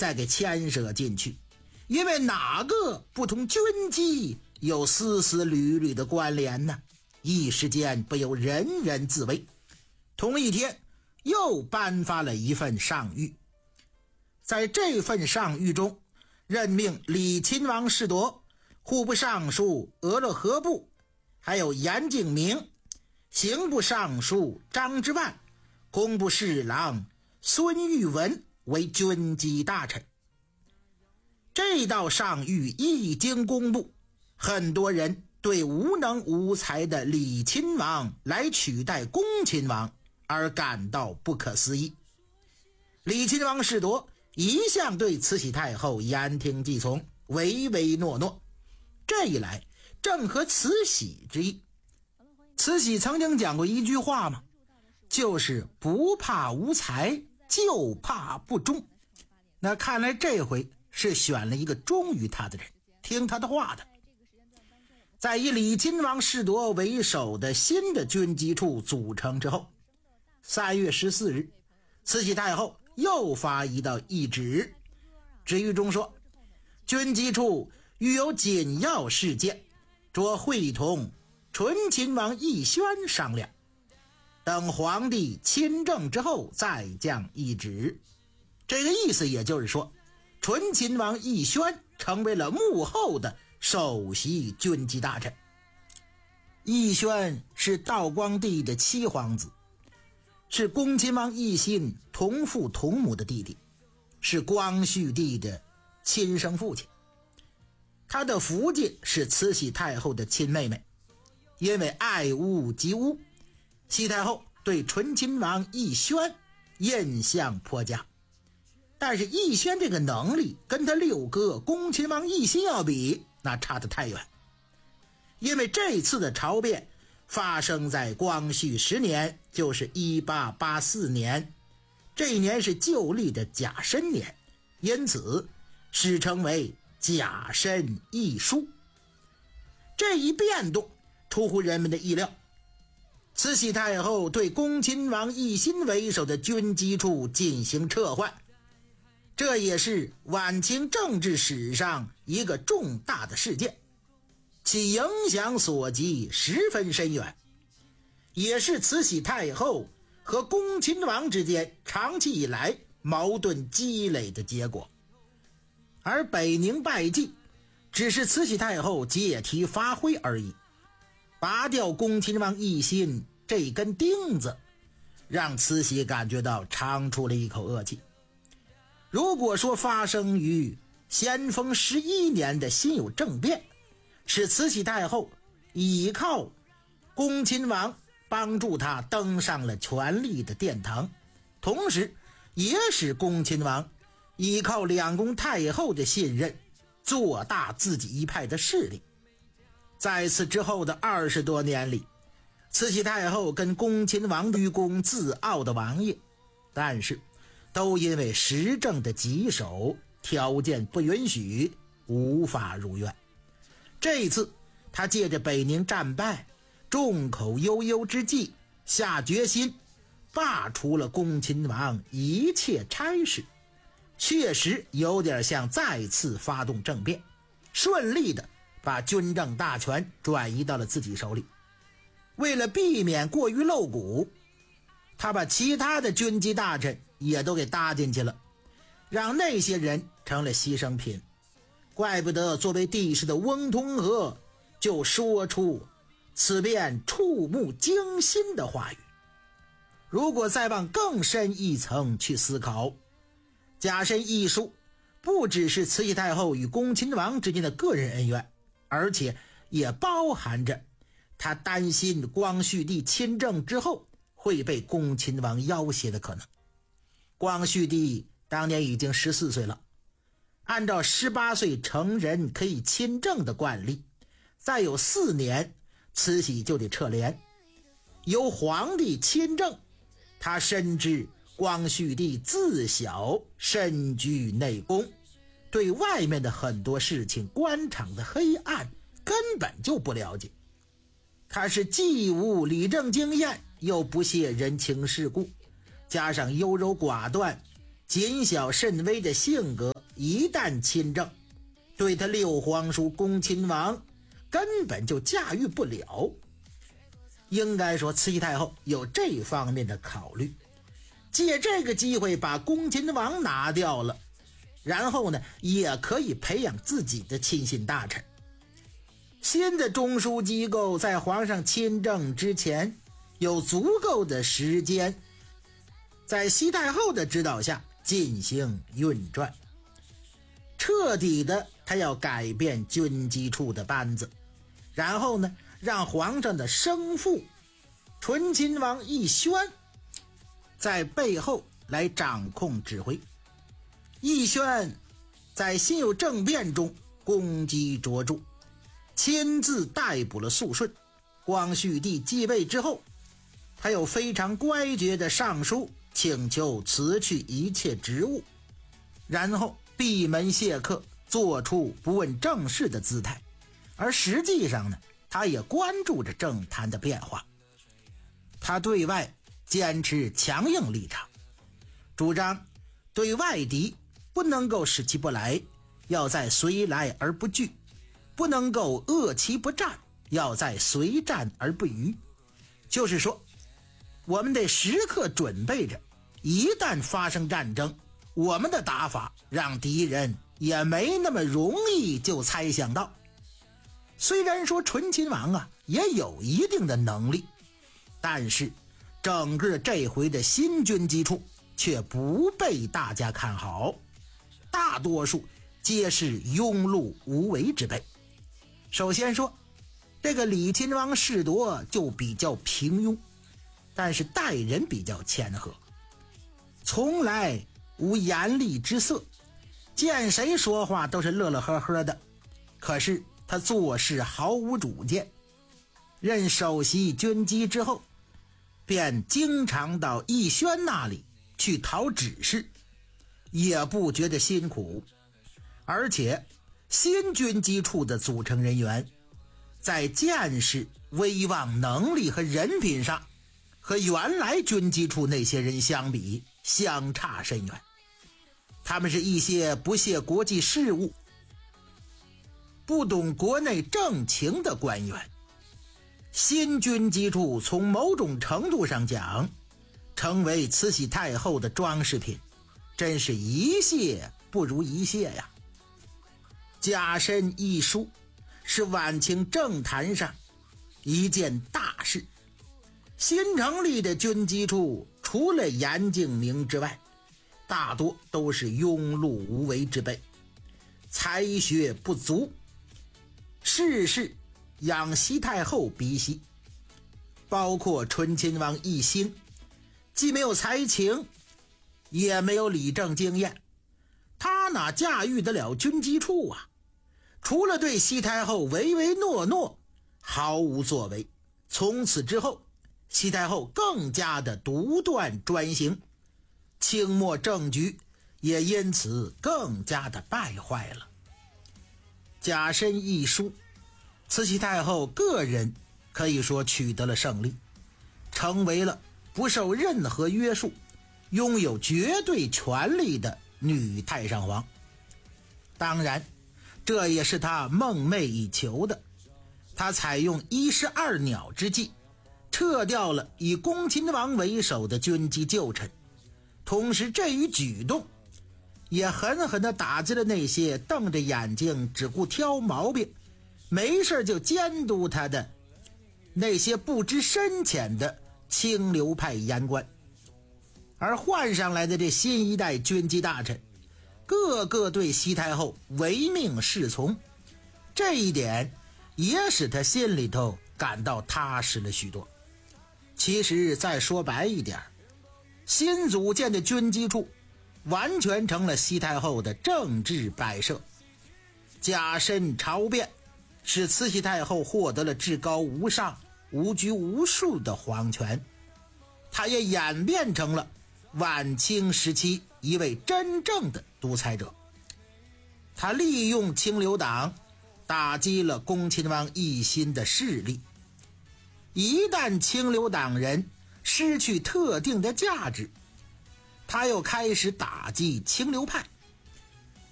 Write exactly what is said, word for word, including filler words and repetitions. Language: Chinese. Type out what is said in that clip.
再给牵涉进去，因为哪个不同军机有丝丝缕缕的关联呢？一时间不由人人自危。同一天又颁发了一份上谕，在这份上谕中任命李亲王士铎、户部尚书俄勒和部，还有严敬明、刑部尚书张之万、工部侍郎孙玉文为军机大臣。这道上谕一经公布，很多人对无能无才的李亲王来取代恭亲王而感到不可思议。李亲王士铎一向对慈禧太后言听计从，唯唯诺诺，这一来正合慈禧之意。慈禧曾经讲过一句话嘛，就是不怕无才，就怕不忠。那看来这回是选了一个忠于他的人，听他的话的。在以李亲王士铎为首的新的军机处组成之后，三月十四日，慈禧太后又发一道懿旨，旨谕中说，军机处遇有紧要事件，着会同醇亲王奕轩商量，等皇帝亲政之后再降懿旨。这个意思也就是说，醇亲王奕轩成为了幕后的首席军机大臣。奕轩是道光帝的七皇子，是恭亲王奕欣同父同母的弟弟，是光绪帝的亲生父亲。他的福晋是慈禧太后的亲妹妹，因为爱屋及乌，西太后对醇亲王奕轩印象颇佳。但是奕轩这个能力跟他六哥恭亲王奕欣要比，那差得太远。因为这次的朝变发生在光绪十年，就是一八八四年，这一年是旧历的甲申年，因此史称为甲申易书。这一变动出乎人们的意料，慈禧太后对恭亲王奕欣为首的军机处进行撤换，这也是晚清政治史上一个重大的事件，其影响所及十分深远，也是慈禧太后和恭亲王之间长期以来矛盾积累的结果。而北宁拜祭只是慈禧太后借题发挥而已，拔掉恭亲王奕欣这根钉子，让慈禧感觉到长出了一口恶气。如果说发生于咸丰十一年的辛酉政变是慈禧太后倚靠恭亲王帮助他登上了权力的殿堂，同时也使恭亲王依靠两宫太后的信任做大自己一派的势力。在此之后的二十多年里，慈禧太后跟恭亲王居功自傲的王爷，但是都因为时政的棘手，条件不允许，无法如愿。这一次他借着北宁战败，众口悠悠之际，下决心罢除了恭亲王一切差事，确实有点像再次发动政变，顺利的把军政大权转移到了自己手里。为了避免过于露骨，他把其他的军机大臣也都给搭进去了，让那些人成了牺牲品。怪不得作为帝室的翁同龢就说出此便触目惊心的话语。如果再往更深一层去思考，甲申易书不只是慈禧太后与恭亲王之间的个人恩怨，而且也包含着他担心光绪帝亲政之后会被恭亲王要挟的可能。光绪帝当年已经十四岁了，按照十八岁成人可以亲政的惯例，再有四年慈禧就得撤帘，由皇帝亲政。他深知光绪帝自小身居内宫，对外面的很多事情官场的黑暗根本就不了解。他是既无理政经验，又不屑人情世故，加上优柔寡断、谨小慎微的性格， 一旦亲政，对他六皇叔恭亲王根本就驾驭不了。应该说慈禧太后有这方面的考虑，借这个机会把恭亲王拿掉了，然后呢也可以培养自己的亲信大臣。新的中枢机构在皇上亲政之前有足够的时间在西太后的指导下进行运转，彻底的他要改变军机处的班子，然后呢让皇上的生父醇亲王奕轩在背后来掌控指挥。奕轩在辛酉政变中功绩卓著，亲自逮捕了肃顺。光绪帝继位之后，他又非常乖觉的上书请求辞去一切职务，然后闭门谢客，做出不问政事的姿态。而实际上呢，他也关注着政坛的变化。他对外坚持强硬立场，主张对外敌不能够使其不来，要在随来而不惧；不能够恶其不战，要在随战而不虞。就是说，我们得时刻准备着，一旦发生战争，我们的打法让敌人也没那么容易就猜想到。虽然说醇亲王啊也有一定的能力，但是整个这回的新军机处却不被大家看好，大多数皆是庸碌无为之辈。首先说，这个李亲王世铎就比较平庸，但是待人比较谦和，从来无严厉之色，见谁说话都是乐乐呵呵的。可是他做事毫无主见，任首席军机之后，便经常到奕轩那里去讨指示，也不觉得辛苦。而且新军机处的组成人员在见识、威望、能力和人品上和原来军机处那些人相比相差甚远。他们是一些不屑国际事务、不懂国内政情的官员。新军机处从某种程度上讲成为慈禧太后的装饰品，真是一谢不如一谢呀。甲申一书是晚清政坛上一件大事。新成立的军机处除了严敬明之外，大多都是庸碌无为之辈，才学不足，事事仰西太后鼻息。包括醇亲王奕欣，既没有才情，也没有理政经验，他哪驾驭得了军机处啊？除了对西太后唯唯诺诺，毫无作为。从此之后，西太后更加的独断专行，清末政局也因此更加的败坏了。甲申一书，慈禧太后个人可以说取得了胜利，成为了不受任何约束，拥有绝对权力的女太上皇。当然，这也是她梦寐以求的。她采用一石二鸟之计，撤掉了以恭亲王为首的军机旧臣，同时这一举动也狠狠地打击了那些瞪着眼睛只顾挑毛病，没事就监督他的那些不知深浅的清流派言官。而换上来的这新一代军机大臣，个个对西太后唯命是从，这一点也使他心里头感到踏实了许多。其实再说白一点，新组建的军机处完全成了西太后的政治摆设。甲申朝变使慈禧太后获得了至高无上、无拘无束的皇权，她也演变成了晚清时期一位真正的独裁者。他利用清流党打击了恭亲王奕欣的势力，一旦清流党人失去特定的价值，他又开始打击清流派。